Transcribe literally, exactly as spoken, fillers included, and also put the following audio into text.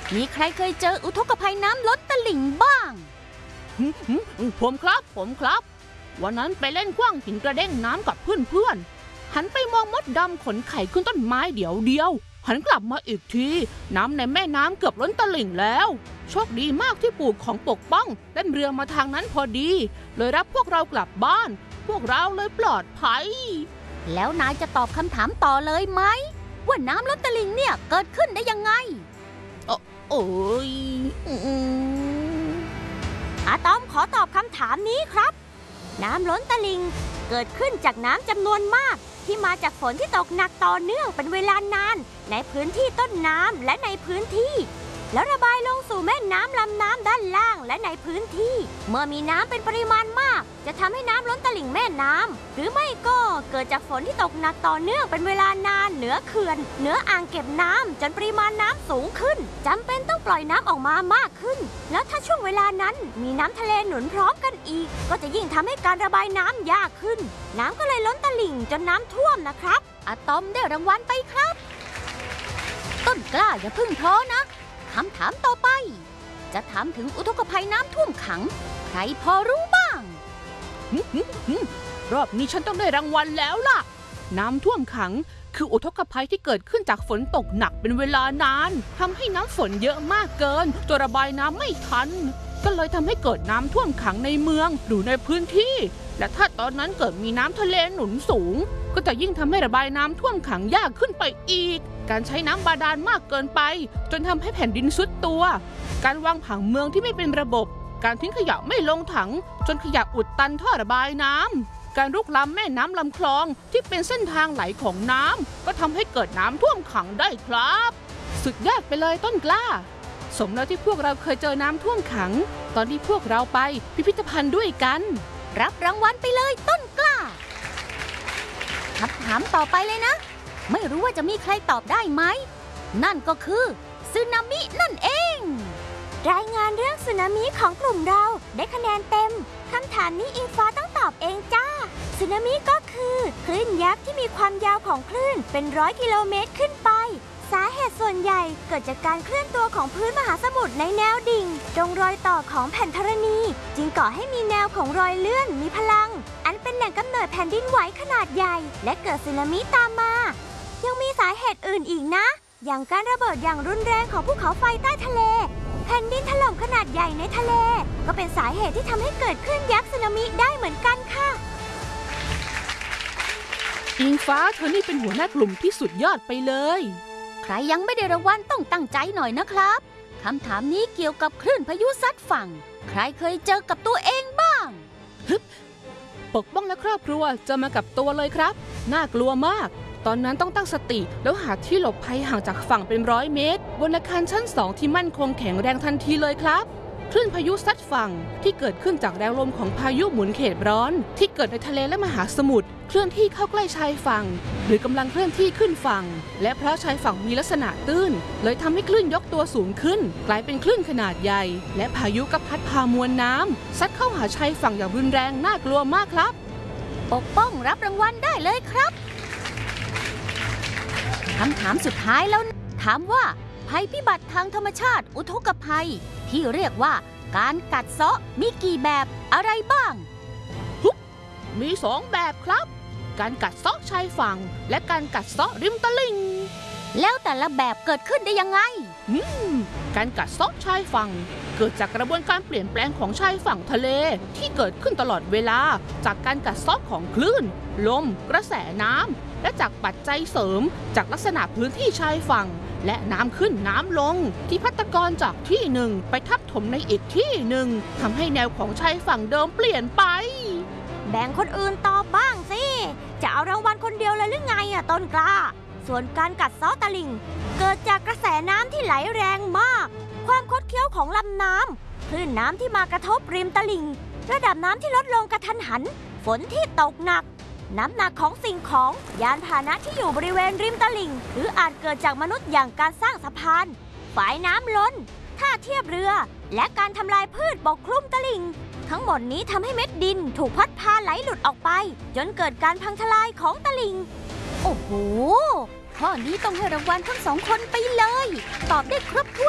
มีใครเคยเจออุทกภัยน้ำล้นตลิ่งบ้างผมครับผมครับวันนั้นไปเล่นขว้างหินกระเด้งน้ำกับเพื่อนๆหันไปมองมดดำขนไข่ขึ้นต้นไม้เดี๋ยวเดียวหันกลับมาอีกทีน้ำในแม่น้ำเกือบล้นตลิ่งแล้วโชคดีมากที่ปู่ของปกป้องเล่นเรือมาทางนั้นพอดีเลยรับพวกเรากลับบ้านพวกเราเลยปลอดภัยแล้วนายจะตอบคำถามต่อเลยไหมว่าน้ำล้นตลิ่งเนี่ยเกิดขึ้นได้ยังไงโอ้ยอาตอมขอตอบคำถามนี้ครับน้ำล้นตลิ่งเกิดขึ้นจากน้ำจำนวนมากที่มาจากฝนที่ตกหนักต่อเนื่องเป็นเวลานานในพื้นที่ต้นน้ำและในพื้นที่แล้วระบายลงสู่แม่น้ำลำน้ำด้านล่างและในพื้นที่เมื่อมีน้ำเป็นปริมาณมากจะทำให้น้ำล้นตลิ่งแม่น้ำหรือไม่ก็เกิดจากฝนที่ตกหนักต่อเนื่องเป็นเวลานานเหนือเขื่อนเหนืออ่างเก็บน้ำจนปริมาณน้ำสูงขึ้นจำเป็นต้องปล่อยน้ำออกมามากขึ้นแล้วถ้าช่วงเวลานั้นมีน้ำทะเลหนุนพร้อมกันอีกก็จะยิ่งทำให้การระบายน้ำยากขึ้นน้ำก็เลยล้นตลิ่งจนน้ำท่วมนะครับอะตอมได้รางวัลไปครับต้นกล้าอย่าพึ่งท้อนะคำถามต่อไปจะถามถึงอุทกภัยน้ำท่วมขังใครพอรู้บ้างรอบนี้ฉันต้องได้รางวัลแล้วล่ะน้ำท่วมขังคืออุทกภัยที่เกิดขึ้นจากฝนตกหนักเป็นเวลานานทำให้น้ำฝนเยอะมากเกินจนระบายน้ำไม่ทันก็เลยทำให้เกิดน้ำท่วมขังในเมืองหรือในพื้นที่และถ้าตอนนั้นเกิดมีน้ำทะเลหนุนสูงก็จะยิ่งทำให้ระบายน้ำท่วมขังยากขึ้นไปอีกการใช้น้ำบาดาลมากเกินไปจนทำให้แผ่นดินทรุดตัวการวางผังเมืองที่ไม่เป็นระบบการทิ้งขยะไม่ลงถังจนขยะอุดตันท่อระบายน้ำการรุกล้ำแม่น้ำลำคลองที่เป็นเส้นทางไหลของน้ำก็ทำให้เกิดน้ำท่วมขังได้ครับสุดยอดไปเลยต้นกล้าสมแล้วที่พวกเราเคยเจอน้ำท่วมขังตอนที่พวกเราไปพิพิธภัณฑ์ด้วยกันรับรางวัลไปเลยต้นกล้าคำถามต่อไปเลยนะไม่รู้ว่าจะมีใครตอบได้ไหมนั่นก็คือสึนามินั่นเองรายงานเรื่องสึนามิของกลุ่มเราได้คะแนนเต็มคำถามนี้อิงฟ้าต้องตอบเองจ้าสึนามิก็คือคลื่นยักษ์ที่มีความยาวของคลื่นเป็นร้อยกิโลเมตรขึ้นไปสาเหตุส่วนใหญ่เกิดจากการเคลื่อนตัวของพื้นมหาสมุทรในแนวดิ่งตรงรอยต่อของแผ่นธรณีจึงก่อให้มีแนวของรอยเลื่อนมีพลังอันเป็นแหล่งกำเนิดแผ่นดินไหวขนาดใหญ่และเกิดสึนามิตามมายังมีสาเหตุอื่นอีกนะอย่างการระเบิดอย่างรุนแรงของภูเขาไฟใต้ทะเลแผ่นดินถล่มขนาดใหญ่ในทะเลก็เป็นสาเหตุที่ทำให้เกิดคลื่นยักษ์สึนามิได้เหมือนกันค่ะอิงฟ้าเธอนี่เป็นหัวหน้ากลุ่มที่สุดยอดไปเลยใครยังไม่ได้รางวัลต้องตั้งใจหน่อยนะครับคำถามนี้เกี่ยวกับคลื่นพายุซัดฝั่งใครเคยเจอกับตัวเองบ้างฮึบปกป้องและครอบครัวเจอมากับตัวเลยครับน่ากลัวมากตอนนั้นต้องตั้งสติแล้วหาที่หลบภัยห่างจากฝั่งเป็นร้อยเมตรบนอาคารชั้นสองที่มั่นคงแข็งแรงทันทีเลยครับคลื่นพายุซัดฝั่งที่เกิดขึ้นจากแรงลมของพายุหมุนเขตร้อนที่เกิดในทะเลและมหาสมุทรเคลื่อนที่เข้าใกล้ชายฝั่งหรือกำลังเคลื่อนที่ขึ้นฝั่งและเพราะชายฝั่งมีลักษณะตื้นเลยทำให้คลื่นยกตัวสูงขึ้นกลายเป็นคลื่นขนาดใหญ่และพายุก็พัดพามวลน้ำซัดเข้าหาชายฝั่งอย่างรุนแรงน่ากลัวมากครับปกป้องรับรางวัลได้เลยครับคำถามสุดท้ายแล้วถามว่าภัยพิบัติทางธรรมชาติอุทกภัยที่เรียกว่าการกัดเซาะมีกี่แบบอะไรบ้างมีสองแบบครับการกัดเซาะชายฝั่งและการกัดเซาะริมตลิ่งแล้วแต่ละแบบเกิดขึ้นได้ยังไงอืมการกัดเซาะชายฝั่งเกิดจากกระบวนการเปลี่ยนแปลงของชายฝั่งทะเลที่เกิดขึ้นตลอดเวลาจากการกัดเซาะของคลื่นลมกระแสน้ำและจากปัจจัยเสริมจากลักษณะพื้นที่ชายฝั่งและน้ำขึ้นน้ำลงที่พัดกรจากที่หนึ่งไปทับถมในอีกที่หนึ่งทำให้แนวของชายฝั่งเดิมเปลี่ยนไปแบ่งคนอื่นตอบบ้างสิจะเอารางวัลคนเดียวเลยหรือไงอะต้นกล้าส่วนการกัดเซาะตลิ่งเกิดจากกระแสน้ำที่ไหลแรงมากความคดเคี้ยวของลำน้ำคลื่นน้ำที่มากระทบริมตลิ่งระดับน้ำที่ลดลงกระทันหันฝนที่ตกหนักน้ำหนักของสิ่งของยานพาหนะที่อยู่บริเวณริมตลิ่งหรืออาจเกิดจากมนุษย์อย่างการสร้างสะพานฝายน้ำล้นท่าเทียบเรือและการทำลายพืชปกคลุมตลิ่งทั้งหมดนี้ทำให้เม็ดดินถูกพัดพาไหลหลุดออกไปจนเกิดการพังทลายของตลิ่งโอ้โหข้อนี้ต้องให้รางวัลทั้งสองคนไปเลยตอบได้ครบถ้วน